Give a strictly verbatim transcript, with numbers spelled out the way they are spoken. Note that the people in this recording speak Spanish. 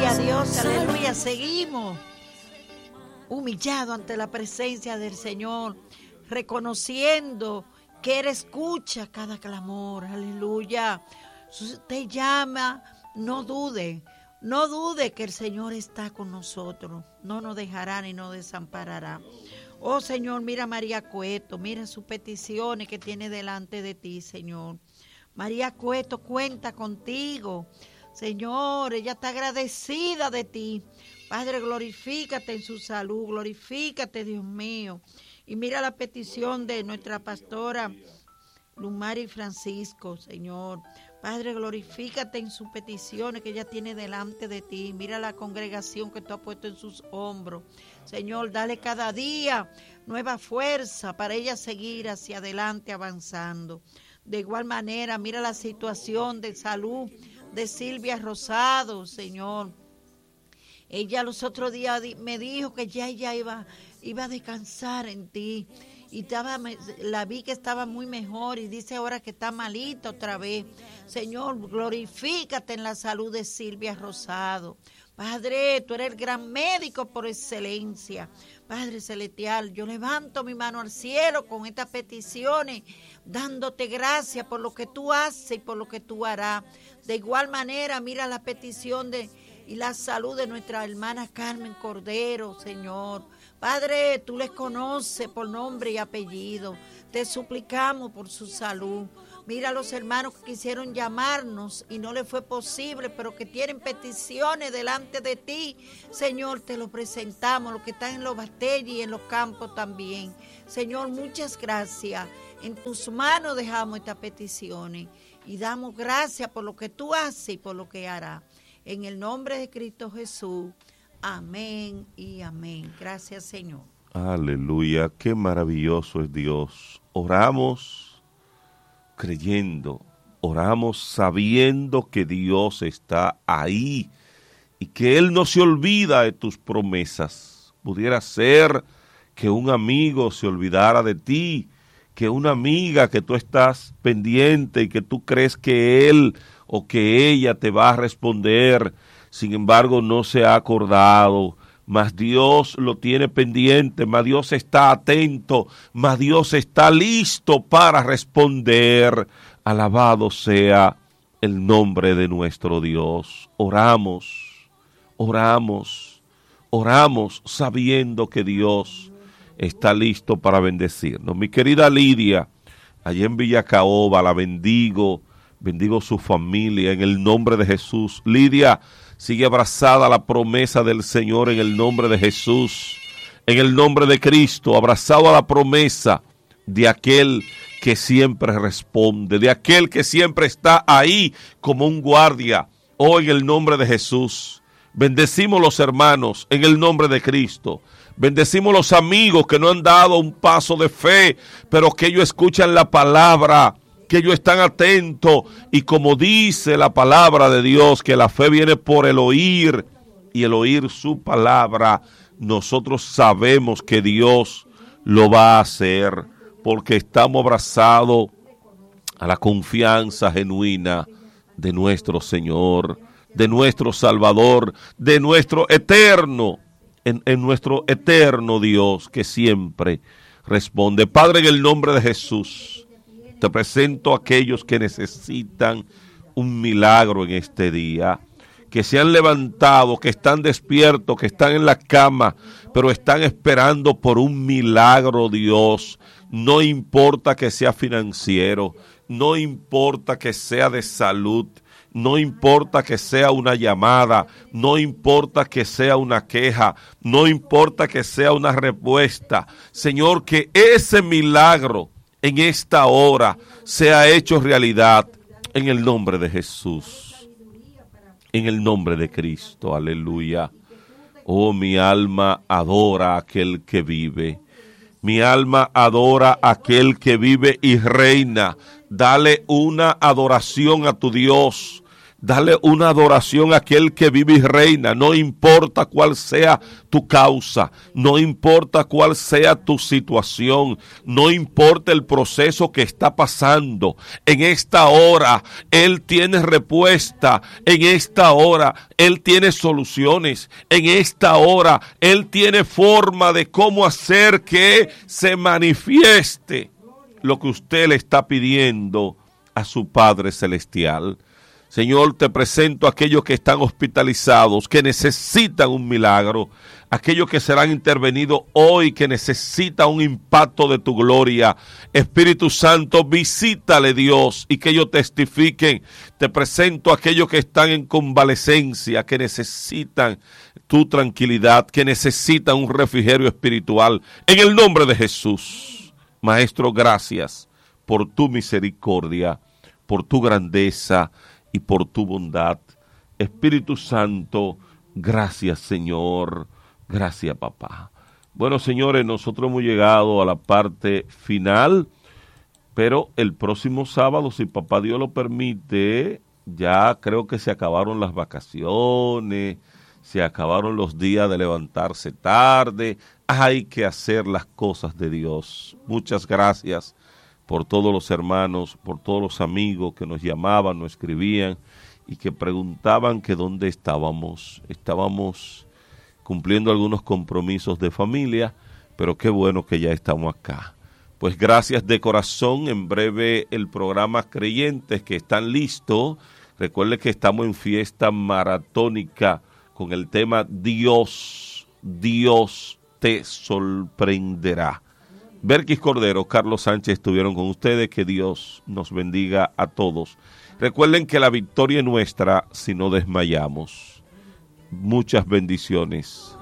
Gloria a Dios, aleluya. Seguimos humillados ante la presencia del Señor, reconociendo que Él escucha cada clamor, aleluya. Si usted llama, no dude, no dude que el Señor está con nosotros, no nos dejará ni nos desamparará. Oh Señor, mira a María Cueto, mira sus peticiones que tiene delante de ti, Señor. María Cueto cuenta contigo, Señor, ella está agradecida de ti. Padre, glorifícate en su salud, glorifícate, Dios mío. Y mira la petición de nuestra pastora Lumari Francisco, Señor. Padre, glorifícate en sus peticiones que ella tiene delante de ti. Mira la congregación que tú has puesto en sus hombros. Señor, dale cada día nueva fuerza para ella seguir hacia adelante avanzando. De igual manera, mira la situación de salud de Silvia Rosado, Señor. Ella los otros días me dijo que ya ella iba, iba a descansar en ti. Y estaba, la vi que estaba muy mejor y dice ahora que está malita otra vez. Señor, glorifícate en la salud de Silvia Rosado. Padre, tú eres el gran médico por excelencia. Padre celestial, yo levanto mi mano al cielo con estas peticiones, dándote gracias por lo que tú haces y por lo que tú harás. De igual manera, mira la petición de y la salud de nuestra hermana Carmen Cordero, Señor. Padre, tú les conoces por nombre y apellido. Te suplicamos por su salud. Mira a los hermanos que quisieron llamarnos y no les fue posible, pero que tienen peticiones delante de ti. Señor, te lo presentamos, los que están en los batalles y en los campos también. Señor, muchas gracias. En tus manos dejamos estas peticiones y damos gracias por lo que tú haces y por lo que harás. En el nombre de Cristo Jesús. Amén y amén. Gracias, Señor. Aleluya, qué maravilloso es Dios. Oramos creyendo, oramos sabiendo que Dios está ahí y que Él no se olvida de tus promesas. Pudiera ser que un amigo se olvidara de ti, que una amiga que tú estás pendiente y que tú crees que Él o que ella te va a responder, sin embargo no se ha acordado, mas Dios lo tiene pendiente, mas Dios está atento, mas Dios está listo para responder. Alabado sea el nombre de nuestro Dios. Oramos, oramos, oramos sabiendo que Dios está listo para bendecirnos. Mi querida Lidia, allá en Villacaoba, la bendigo, bendigo su familia en el nombre de Jesús. Lidia, sigue abrazada a la promesa del Señor en el nombre de Jesús, en el nombre de Cristo, abrazado a la promesa de aquel que siempre responde, de aquel que siempre está ahí como un guardia. Hoy en el nombre de Jesús, bendecimos los hermanos en el nombre de Cristo. Bendecimos los amigos que no han dado un paso de fe, pero que ellos escuchan la palabra, que ellos están atentos y como dice la palabra de Dios, que la fe viene por el oír y el oír su palabra, nosotros sabemos que Dios lo va a hacer porque estamos abrazados a la confianza genuina de nuestro Señor, de nuestro Salvador, de nuestro eterno, en, en nuestro eterno Dios que siempre responde. Padre, en el nombre de Jesús, te presento a aquellos que necesitan un milagro en este día, que se han levantado, que están despiertos, que están en la cama, pero están esperando por un milagro, Dios. No importa que sea financiero, no importa que sea de salud, no importa que sea una llamada, no importa que sea una queja, no importa que sea una respuesta. Señor, que ese milagro en esta hora sea hecho realidad en el nombre de Jesús, en el nombre de Cristo, aleluya. Oh, mi alma adora a aquel que vive, mi alma adora a aquel que vive y reina. Dale una adoración a tu Dios, Dale una adoración a aquel que vive y reina, no importa cuál sea tu causa, no importa cuál sea tu situación, no importa el proceso que está pasando. En esta hora, Él tiene respuesta, en esta hora, Él tiene soluciones, en esta hora, Él tiene forma de cómo hacer que se manifieste lo que usted le está pidiendo a su Padre Celestial. Señor, te presento a aquellos que están hospitalizados, que necesitan un milagro, aquellos que serán intervenidos hoy, que necesitan un impacto de tu gloria. Espíritu Santo, visítale, Dios, y que ellos testifiquen. Te presento a aquellos que están en convalecencia, que necesitan tu tranquilidad, que necesitan un refrigerio espiritual. En el nombre de Jesús, Maestro, gracias por tu misericordia, por tu grandeza y por tu bondad. Espíritu Santo, gracias, Señor, gracias, papá. Bueno, señores, nosotros hemos llegado a la parte final, pero el próximo sábado, si papá Dios lo permite, ya creo que se acabaron las vacaciones, se acabaron los días de levantarse tarde. Hay que hacer las cosas de Dios. Muchas gracias por todos los hermanos, por todos los amigos que nos llamaban, nos escribían y que preguntaban que dónde estábamos. Estábamos cumpliendo algunos compromisos de familia, pero qué bueno que ya estamos acá. Pues gracias de corazón. En breve el programa Creyentes que están listos. Recuerde que estamos en fiesta maratónica con el tema Dios, Dios te sorprenderá. Berkis Cordero, Carlos Sánchez estuvieron con ustedes. Que Dios nos bendiga a todos. Recuerden que la victoria es nuestra si no desmayamos. Muchas bendiciones.